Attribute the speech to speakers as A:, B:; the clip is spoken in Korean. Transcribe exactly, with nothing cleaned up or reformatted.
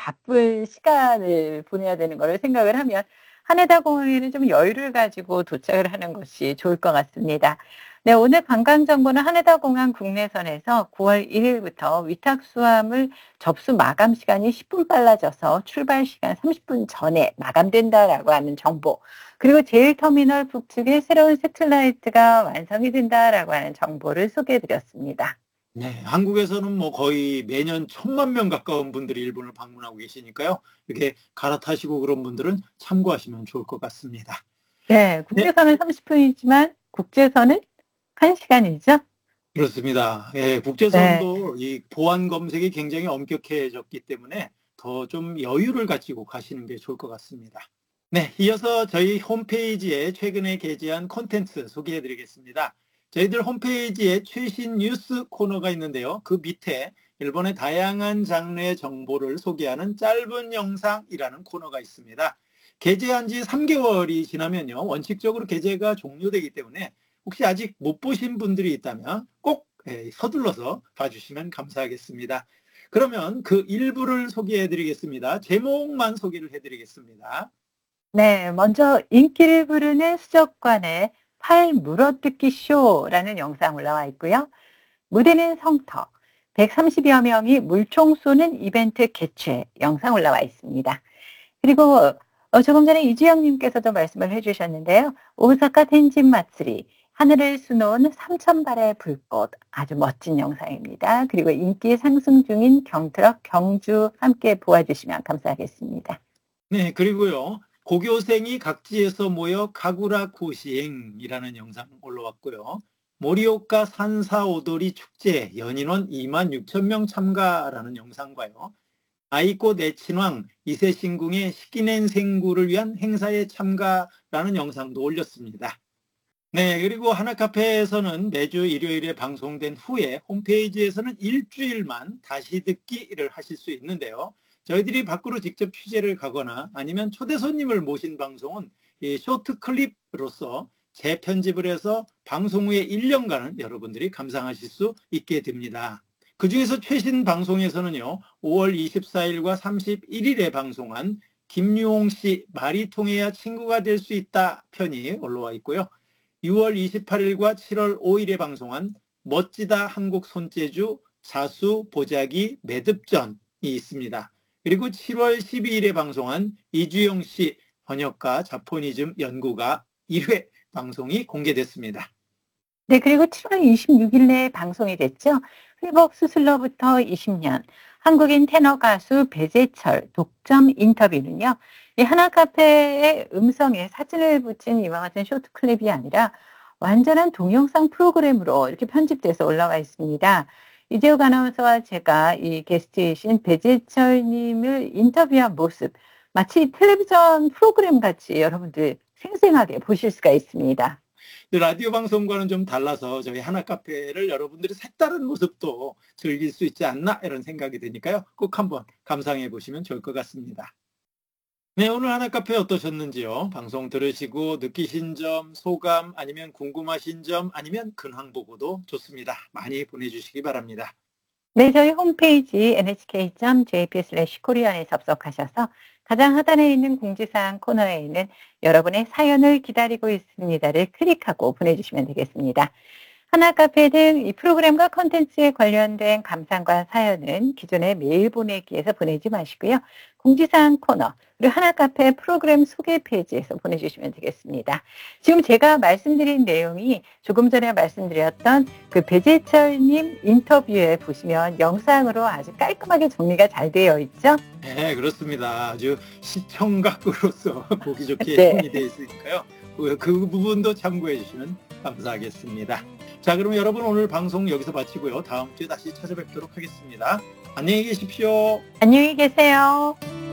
A: 바쁜 시간을 보내야 되는 거를 생각을 하면 하네다 공항에는 좀 여유를 가지고 도착을 하는 것이 좋을 것 같습니다. 네, 오늘 관광 정보는 하네다 공항 국내선에서 구월 일일부터 위탁 수함을 접수 마감 시간이 십 분 빨라져서 출발 시간 삼십 분 전에 마감된다라고 하는 정보, 그리고 제일터미널 북측에 새로운 새틀라이트가 완성이 된다라고 하는 정보를 소개해 드렸습니다.
B: 네, 한국에서는 뭐 거의 매년 천만 명 가까운 분들이 일본을 방문하고 계시니까요. 이렇게 갈아타시고 그런 분들은 참고하시면 좋을 것 같습니다.
A: 네,
B: 네,
A: 국내선은 삼십 분이지만 국제선은 한 시간이죠?
B: 그렇습니다. 예,
A: 네.
B: 국제선도 이 보안 검색이 굉장히 엄격해졌기 때문에 더 좀 여유를 가지고 가시는 게 좋을 것 같습니다. 네, 이어서 저희 홈페이지에 최근에 게재한 콘텐츠 소개해 드리겠습니다. 저희들 홈페이지에 최신 뉴스 코너가 있는데요. 그 밑에 일본의 다양한 장르의 정보를 소개하는 짧은 영상이라는 코너가 있습니다. 게재한 지 삼 개월이 지나면요. 원칙적으로 게재가 종료되기 때문에 혹시 아직 못 보신 분들이 있다면 꼭 예, 서둘러서 봐주시면 감사하겠습니다. 그러면 그 일부를 소개해 드리겠습니다. 제목만 소개를 해 드리겠습니다.
A: 네, 먼저 인기를 부르는 수족관의 팔 물어뜯기 쇼라는 영상 올라와 있고요. 무대는 성터, 백삼십여 명이 물총 쏘는 이벤트 개최 영상 올라와 있습니다. 그리고 어, 조금 전에 이주영 님께서도 말씀을 해주셨는데요. 오사카 텐진 마츠리, 하늘을 수놓은 삼천 발의 불꽃, 아주 멋진 영상입니다. 그리고 인기 상승 중인 경트럭 경주 함께 보아주시면 감사하겠습니다.
B: 네, 그리고요. 고교생이 각지에서 모여 가구라 고시행이라는 영상 올라왔고요. 모리오카 산사오도리 축제 연인원 이만 육천 명 참가라는 영상과요. 아이코 내친왕 이세신궁의 시기넨 생구를 위한 행사에 참가라는 영상도 올렸습니다. 네, 그리고 하나카페에서는 매주 일요일에 방송된 후에 홈페이지에서는 일주일만 다시 듣기를 하실 수 있는데요. 저희들이 밖으로 직접 취재를 가거나 아니면 초대 손님을 모신 방송은 이 쇼트 클립으로서 재편집을 해서 방송 후에 일 년간은 여러분들이 감상하실 수 있게 됩니다. 그 중에서 최신 방송에서는요, 오월 이십사일과 삼십일일에 방송한 김유홍 씨 말이 통해야 친구가 될 수 있다 편이 올라와 있고요. 유월 이십팔일과 칠월 오일에 방송한 멋지다 한국 손재주 자수 보자기 매듭전이 있습니다. 그리고 칠월 십이일에 방송한 이주영 씨 번역가 자포니즘 연구가 일 회 방송이 공개됐습니다.
A: 네, 그리고 칠월 이십육일에 방송이 됐죠. 회복 수술로부터 이십 년, 한국인 테너 가수 배재철 독점 인터뷰는요. 이 하나카페의 음성에 사진을 붙인 이와 같은 쇼트 클립이 아니라 완전한 동영상 프로그램으로 이렇게 편집돼서 올라와 있습니다. 이재욱 아나운서와 제가 이 게스트이신 배재철 님을 인터뷰한 모습, 마치 텔레비전 프로그램 같이 여러분들 생생하게 보실 수가 있습니다.
B: 라디오 방송과는 좀 달라서 저희 하나카페를 여러분들이 색다른 모습도 즐길 수 있지 않나 이런 생각이 드니까요. 꼭 한번 감상해 보시면 좋을 것 같습니다. 네, 오늘 하나카페 어떠셨는지요? 방송 들으시고 느끼신 점, 소감, 아니면 궁금하신 점, 아니면 근황 보고도 좋습니다. 많이 보내주시기 바랍니다.
A: 네, 저희 홈페이지 엔에이치케이 점 제이피 슬래시 코리안에 접속하셔서 가장 하단에 있는 공지사항 코너에 있는 여러분의 사연을 기다리고 있습니다를 클릭하고 보내주시면 되겠습니다. 하나카페는 이 프로그램과 콘텐츠에 관련된 감상과 사연은 기존의 메일 보내기에서 보내지 마시고요. 공지사항 코너, 그리고 하나카페 프로그램 소개 페이지에서 보내주시면 되겠습니다. 지금 제가 말씀드린 내용이 조금 전에 말씀드렸던 그 배재철님 인터뷰에 보시면 영상으로 아주 깔끔하게 정리가 잘 되어 있죠?
B: 네, 그렇습니다. 아주 시청각으로서 보기 좋게
A: 네.
B: 정리되어 있으니까요. 그, 그 부분도 참고해 주시면 감사하겠습니다. 자, 그럼 여러분 오늘 방송 여기서 마치고요. 다음 주에 다시 찾아뵙도록 하겠습니다. 안녕히 계십시오.
A: 안녕히 계세요.